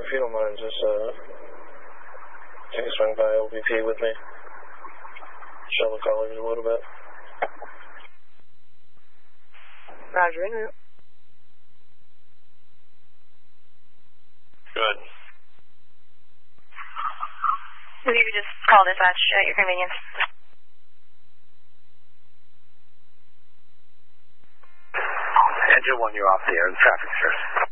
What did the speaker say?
if you don't mind, just take a swing by LVP with me. Show the colors a little bit. Roger, en route. Good. If you could just call dispatch at your convenience. Engine 1, you're off the air. The traffic, sir.